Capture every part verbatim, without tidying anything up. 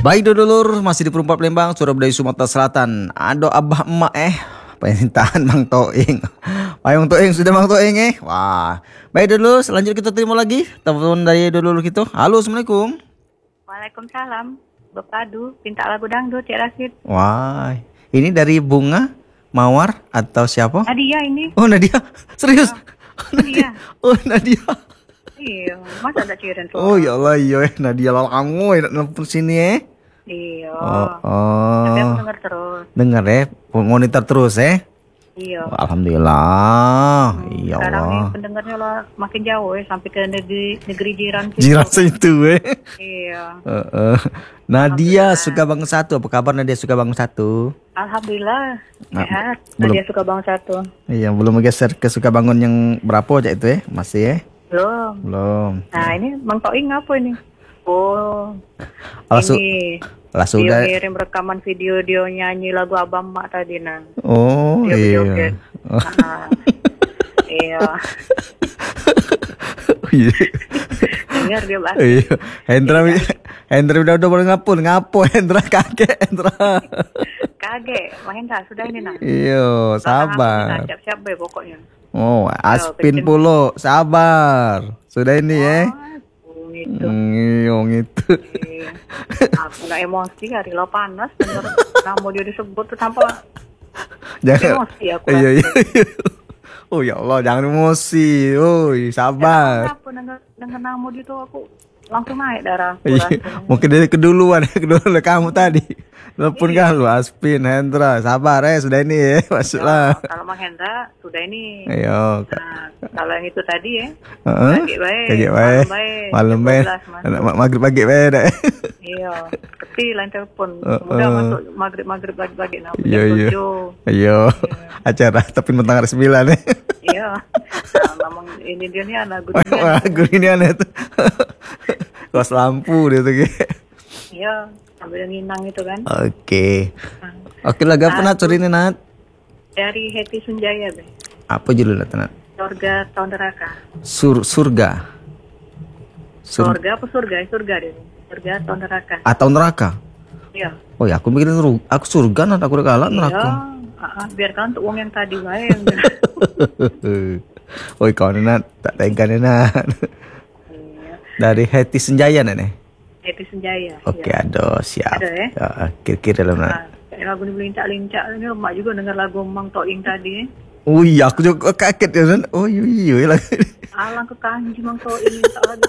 Baik dulur, masih di Perumpat Palembang, Surabaya, Sumatera Selatan. Ado abah emak eh permintaan Bang Toing. Bang Toing sudah Bang Toing eh. Wah. Baik dulu, selanjutnya kita terima lagi telepon dari dulur kita. Halo, Assalamualaikum. Waalaikumsalam. Berpadu, minta lagu dangdut Cik Rasid. Wah. Ini dari Bunga Mawar atau siapa? Nadia ini. Oh, Nadia. Serius? Oh, Nadia. Oh, Nadia. Iya, masa ada ciren tuh. Oh ya Allah, iya eh Nadia lalangoy nak nelfon sini eh. Iya. Oh, oh. Tapi aku denger terus. Dengar eh, monitor terus eh. Iya. Alhamdulillah. Hmm, Ya sekarang nih Allah. pendengarnya lah makin jauh ya sampai ke negeri negeri jiran situ. Jiran itu eh. Iya. Uh, uh. Nadia suka bangun satu. Apa kabar Nadia suka bangun satu? Alhamdulillah. Nah, Sehat. belum. Nadia suka bangun satu. Iya, belum geser ke suka bangun yang berapa aja itu eh? Masih eh? Belum. Belum. Nah ini Bang Toing apa ini? Oh. Langsung Ini. lah Dia sudah. ngirim rekaman video dia nyanyi lagu Abang Mak tadi nah. Oh Dia iya. berjoget. Oh, Ah, iya. iya. Dengar dia bahas. Iya. Hendra Hendra udah udah boleh ngapun ngapo Hendra kakek Hendra. Kaget, Mahendra sudah ini nah. Iya, sabar. Siap-siap be pokoknya. Oh, Aspin kecil. pula, sabar. Sudah ini ya. Oh, gitu. Iya, gitu. Iya. Aku nggak emosi hari lo panas bener. Nama dia disebut tuh tanpa Jangan. emosi aku. Iya, iya, iya. Oh ya Allah, jangan emosi. Oi, sabar. Aku dengar dengar nama dia tuh aku langsung naik darah. Iya, mungkin dari keduluan, keduluan kamu tadi. Telepon kan lu Aspin, Hendra, sabar ya, sudah ini ya, masuklah. Kalau Mahendra sudah ini. Ayo. Nah, kalau yang itu tadi ya. Heeh. Kaget baik. Kaget baik. Malam baik. Maghrib pagi baik dah. Iya, keti lain telepon. Uh, Semoga uh. masuk maghrib maghrib pagi pagi nah. Iya iya. Tujuh. Iya. Acara tapi mentang hari sembilan ya. Iya. Nah, memang ini dia nih anak gue. Wah, gue ini aneh tuh. Kos lampu dia tuh kayak. Iya, sambil nginang itu kan. Oke. Oke lah, gak pernah curi ini Nat. Dari Heti Sunjaya be. Apa judulnya Nat? Surga tahun neraka. Sur surga. Sur Surga apa surga? Surga dia. Surga tahun neraka. atau neraka? Iya. Oh ya, aku mikirin ru- aku surga Nat, aku udah kalah Iya. neraka. Ah, biar kan untuk uang yang tadi wae. Oi kau Nat, tak tengkan Nat. Iya. Dari Heti Senjaya Nat. Heti Sunjaya. Oke, Iya. aduh siap. Ada, ya? Ya, kira-kira lah Nat. Nah, kayak lagu ini lincak-lincak ini emak juga dengar lagu Mang Toing tadi. Oh iya, aku juga kaget ya Nat. Oh iya iya lagi. Alang ke kanji Mang Toing tak lagi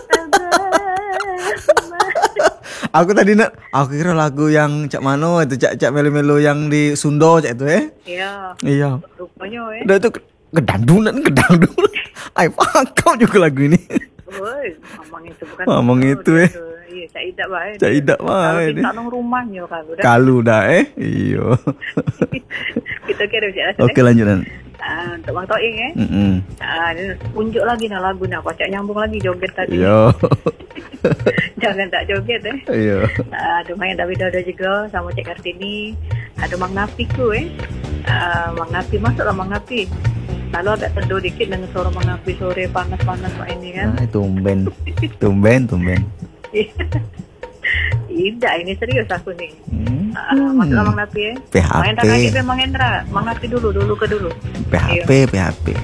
Aku tadi Nat, aku kira lagu yang Cak Mano itu Cak Cak melo-melo yang di Sundo Cak itu eh. Iya, Iya. rupanya eh. Udah itu kedangdung Nat, kedangdung. Ayo pakau juga lagu ini. Woi, ngomong itu bukan. Ngomong itu, eh. Iya, Cak Ida bae. Cak Ida Kalau bae, kita eh. nang rumahnya kalau udah. Kalu dah eh. Iya. Kita kira Cak. Oke lanjut Nat. Ah, untuk Mang Toing eh. Mm-mm. Ah, ini unjuk lagi nah lagu nah, kocak nyambung lagi joget tadi. Iya. Jangan tak joget eh. Iya. Ah, ada Mang David Dodo juga sama Cek Kartini. Ada Mang Napi ku eh. Ah, Mang Napi masuklah Mang Napi. Lalu agak teduh dikit dengan suara Mang Napi sore panas-panas Pak ini kan. Nah, tumben. Tumben, tumben. Tidak, ini serius aku nih. Hmm. Ah, masuklah Mang Napi eh. P H P. Mang Hendra kaget Mang Hendra. Mang Napi dulu, dulu ke dulu. P H P, P H P.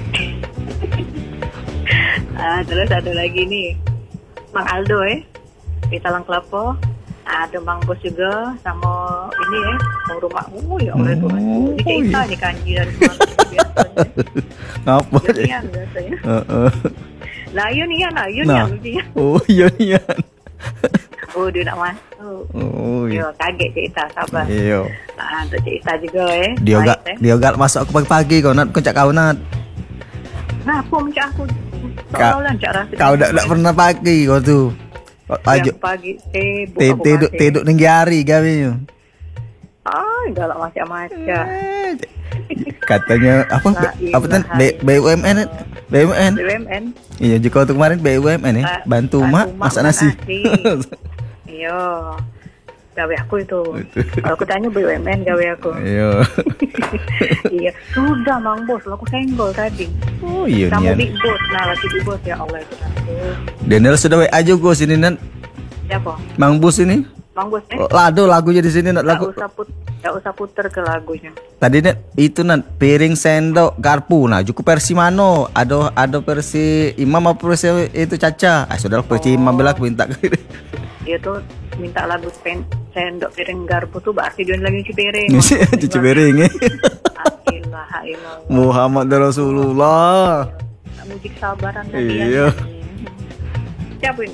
Ah, terus ada lagi nih Mang Aldo eh di Talang Kelapo. Ada Mang Bos juga sama ini eh mau rumah. Oh ya Allah itu. Oh, Ini cerita iya. nih kanji dari semalam biasanya. Ngapa? Yunian biasanya. Heeh. Lah Yunian lah Nah. Yunian lucunya. Oh iya iya. Oh dia nak masuk. Oh Yo iya. kaget cerita sabar. Iya. Ah untuk cerita juga eh. Dia gak Baik, eh. dia gak masuk aku pagi-pagi kau Nat, kau cak kau Nat. Nah aku mencak aku. Kau- Soalan cak rasa. Kau dak dak pernah pagi kau tuh. Kau Ajo Yang pagi sibuk te- aku teduk masih. teduk tinggi hari gawe. Ah galak macam-macam. Katanya apa La apa kan ilaha B U M N B U M N. B U M N. Iya juga waktu kemarin B U M N ya Ba- bantu bantu mak mak masak masak nasi. nasi. Iya. Gawe aku itu. Kalau aku tanya B U M N gawe aku. Iya. Iya. Sudah Mang Bos, aku senggol tadi. Oh iya Kamu Nian. Big Boss, nah lagi Big Boss ya Allah itu. Daniel sudah W A juga sini Nan. Siapa? Mang Bus ini. Bang Bos eh. Lado lagunya di sini Nat, Gak lagu. usah put, gak usah puter ke lagunya. Tadi Nat, itu Nat, piring sendok garpu. Nah, cukup versi mano? Ada ada versi Imam apa versi itu Caca? Ah, sudah versi Imam bela aku minta. Dia tuh minta lagu pen, sendok piring garpu tuh berarti dia lagi cuci piring. Cuci piring ya. Ilah, ilah. Muhammad Rasulullah. Musik sabaran Iya. Siapa ini?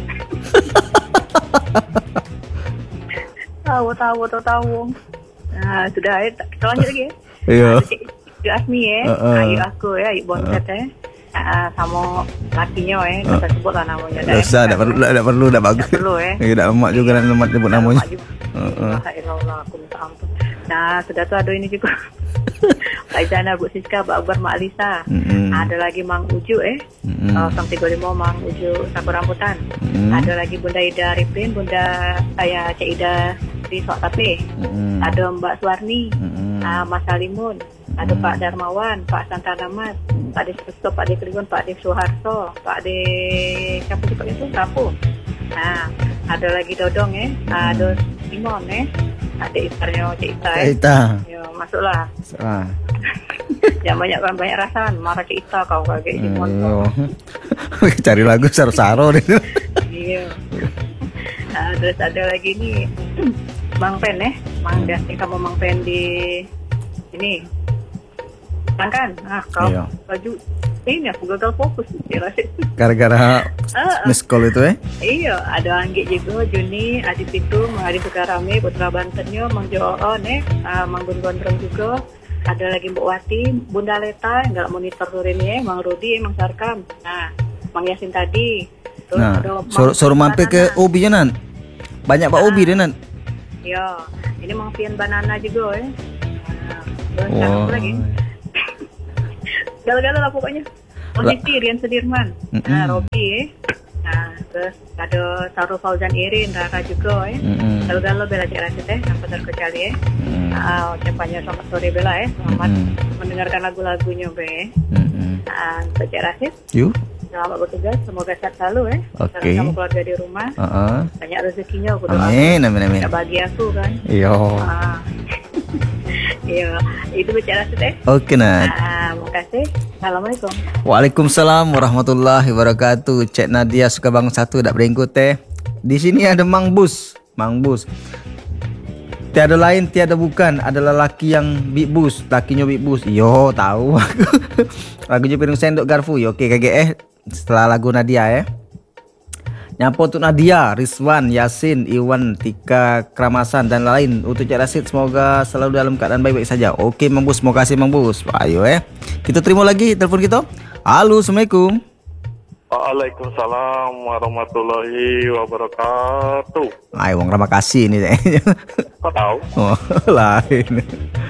tahu tahu tahu tahu. Nah, sudah ya, kita lanjut lagi ya. Iya. Cik Cik Asmi ya. Uh, uh. Ayu aku ya, ayu bonset ya. Uh, sama lakinya ya, kita uh. sebut lah namanya. Tidak usah, tidak perlu, tidak perlu, tidak bagus. Tidak perlu ya. Tidak emak juga nak emak sebut namanya. Heeh. Uh, aku minta ampun. Nah, sudah tuh ada ini juga. Kak Izana, Bu Siska, Mbak Akbar, Mak Alisa. Mm-hmm. Ada lagi Mang Uju eh. Mm-hmm. Uh, Sang tiga lima Mang Uju Sakur Rambutan. Mm-hmm. Ada lagi Bunda Ida Ripin, Bunda saya Cik Ida di Sok Tape. Mm-hmm. Ada Mbak Suwarni, mm-hmm. uh, Mas Salimun, mm-hmm. ada Pak Darmawan, Pak Santana Mas, Pak De Susto, Pak De Keligun, Pak De Suharto, Pak De siapa sih Pak itu? Rapu. Nah, ada lagi Dodong eh. Mm-hmm. Ada Simon eh. Ada iparnya Cik Ita eh. Ita. Ya, masuklah. Ah. Jangan banyak banyak rasaan, marah Cik Ita kau kayak gitu. Hmm. Cari lagu saro-saro deh. Iya. Nah, terus ada lagi nih Bang Pen eh. Mang Dasi kamu Mang Pen di ini. Kan? Nah, kau iya. baju ini aku gagal fokus kira gara-gara uh, miss call itu eh iya ada Anggi juga Juni Adi Pitu Mang Adi Sukarame Putra Bantennya Mang Joon eh uh, Mang Bun Gondrong juga ada lagi Mbak Wati Bunda Leta nggak monitor sore ini eh Mang Rudi Mang Sarkam nah Mang Yasin tadi terus nah ada suruh, suruh mampir ke Ubi ya Nan banyak Pak nah, Ubi deh Nan iya ini Mang Pian Banana juga eh nah, terus oh. apa lagi gagal-gagal lah pokoknya. Posisi Rian Sudirman, mm-hmm. nah Robi, eh. nah terus ada Saru Fauzan Irin, Rara juga, eh. Mm-hmm. Gagal-gagal Bella Cik Rasid, eh, tanpa terkecuali, eh. Mm-hmm. Nah, ucapannya selamat sore Bella, eh, selamat mm-hmm. mendengarkan lagu-lagunya, be. Mm-hmm. Nah, Cik Rasid. Yuk. Selamat bertugas, semoga sehat selalu, eh. Oke. Okay. Sama keluarga di rumah. Uh-uh. Banyak rezekinya, aku doa. Amin, amin, amin. Tidak bagi aku kan. Iya. Ah. Iya, itu bicara sih. Oke, Nat. Ah, makasih. Assalamualaikum. Waalaikumsalam warahmatullahi wabarakatuh. Cek Nadia suka bang satu dak beringkut teh. Di sini ada Mang Bus, Mang Bus. Tiada lain, tiada bukan, adalah laki yang Big Bus, lakinya Big Bus. Yo, tahu aku. Lagunya piring sendok garpu. Yo, oke K G eh setelah lagu Nadia ya. Nyapa untuk Nadia, Rizwan, Yasin, Iwan, Tika, Kramasan dan lain. Untuk Cik Rasid semoga selalu dalam keadaan baik-baik saja. Oke Mang Bus, terima kasih Mang Bus. Ayo eh. Kita terima lagi telepon kita. Halo, Assalamualaikum. Waalaikumsalam warahmatullahi wabarakatuh. Ayo, wong terima kasih ini deh. Kok tahu? Oh, lain.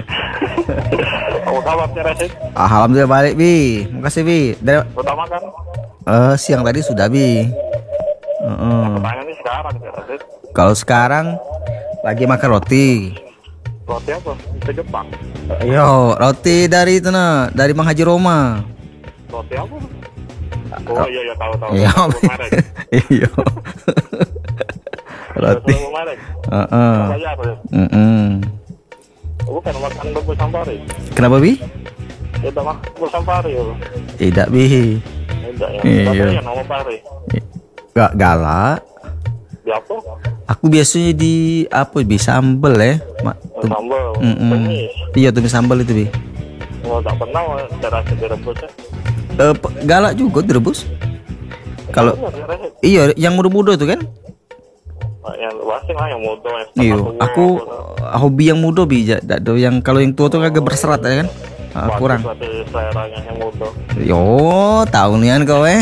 Apa kabar Cik Rasid? Alhamdulillah balik Bi. Terima kasih Bi. Dari udah makan? Eh, uh, siang tadi sudah Bi. Uh-uh. Pertanyaan ini sekarang Cik Rasid. Kalau sekarang lagi makan roti. Roti apa? Ke Jepang. Yo, roti dari itu nah, dari Mang Haji Roma. Roti apa? Oh iya iya tahu tahu. Iya. Iya. Roti. Heeh. Heeh. Bukan makan bubur sampari. Kenapa Bi? Tidak makan bubur sampari ya. Tidak Bi. Tidak ya. Iya. Ya nama pari. Gak galak. Di apa? Aku biasanya di apa Bi sambel ya. Ma- tum- sambel. Tumis. Iya tumis sambel itu Bi. Oh tak pernah cara direbus ya. Uh, galak juga direbus. Kalau iya yang muda-muda tuh kan? Yang wasing lah yang muda. Iya, aku uh, hobi yang muda Bi. Ada yang kalau yang tua tuh agak berserat ya kan? Uh, kurang. Yang muda. Yo, tahunian kau eh.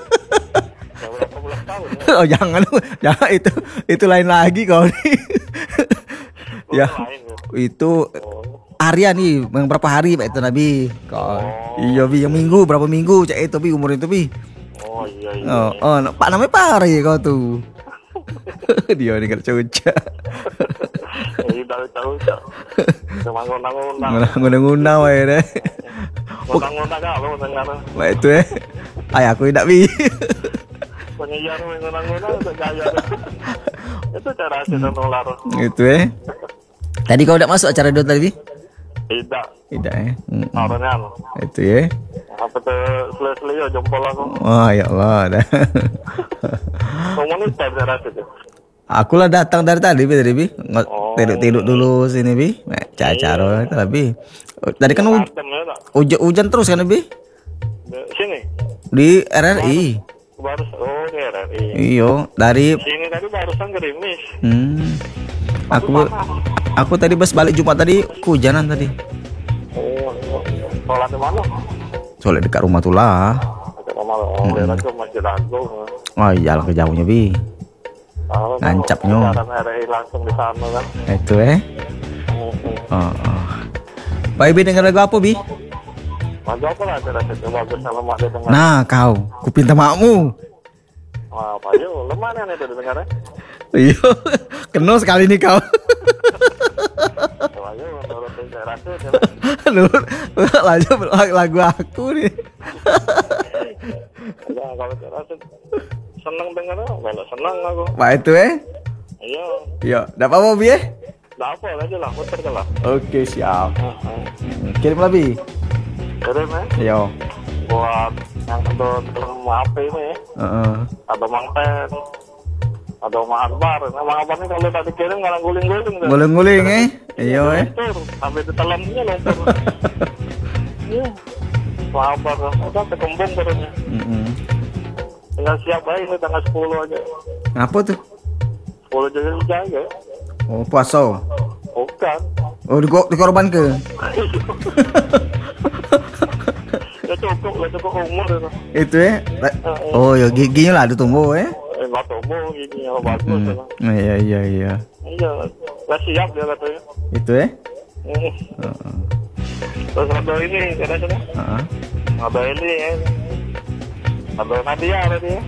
Oh jangan, jangan itu itu lain lagi kau nih. Ya itu harian nih, yang berapa hari Pak itu Nabi? Kau, iya Bi yang minggu berapa minggu cak itu Bi umur itu Bi. Oh iya iya. Oh, oh Pak namanya Pari kau tuh. Dia nih kalau cuca. Ini dari cuca. Cuma ngundang-ngundang. Ngundang-ngundang wae deh. Ngundang-ngundang kalau ngundang. Wah itu eh. Ay aku tidak Bi. Penyiar ngundang-ngundang untuk gaya. Itu itu cara hasil dan nular. Itu eh. Tadi kau udah masuk acara dua tadi? Tidak. Tidak eh. Mm-mm. Orangnya anu. Itu ya. Apa tuh sele-sele ya jempol aku. Wah, ya Allah. Dah. Komunis cara hasil itu. Aku lah datang dari tadi, Bi, tadi, Bi. Nggak- Oh. Tidur-tidur dulu sini, Bi. Nah, cara itu lah, Bi. Tadi kan huj- Asam ya tak? hujan, hujan terus kan, Bi? Di- Sini. Di R R I. Baru oh di R R I. Iyo, dari Sini tadi barusan gerimis. hmm, aku aku tadi pas balik Jumat tadi kehujanan tadi. Oh, sholat di mana? Soalnya dekat rumah tuh lah. Dekat rumah oh, daerah ke Masjid Agung. Oh, jalan ke jauhnya, Bi. Oh, Nancapnya. Jalan R R I langsung di sana kan. Itu eh. Hmm. Oh, oh. Pak Bi denger lagu apa, Bi? Maju apa lah cara itu bagus sama mak dia dengar. Nah, kau, ku pinta makmu. Wah, apa yuk? Lemah nih itu dengarnya. Iya, kenal sekali nih kau. Wah, yuk nurutin saya rasa. Lu lanjut lagu aku nih. Ya, kalau saya rasa seneng dengarnya, malah seneng aku. Pak itu eh. Iya, Iya, enggak apa-apa, Bi eh. dah apa aja lah, muter ke lah. Oke, siap. Heeh. Kirim lebih. Keren ya, Iya. buat yang kedua film H P ini ya. Heeh. Ada Mang Ten, ada Mang Akbar. Nah, Mang Akbar ini kalau tadi kirim nggak guling-guling tuh. Guling-guling eh. Iya eh. Luntur, sampai ditelannya luntur. Iya, Mang Akbar, udah kekembung barunya. Heeh. Tinggal siap aja ini tanggal sepuluh aja. Apa tuh? sepuluh jadi jaga. Oh, puasa. Bukan. Oh, di dikorban ke. Ya cukup, ya cukup umur itu. Itu eh. Oh, ya giginya lah ada tumbuh eh. Eh, nggak tumbuh giginya bagus. Hmm. Ya. Iya, iya, iya. Iya, nggak siap dia katanya. Itu eh. Hmm. Heeh. Terus ada ini, kira-kira. Heeh. Ada ini ya. Ada Nadia ada dia.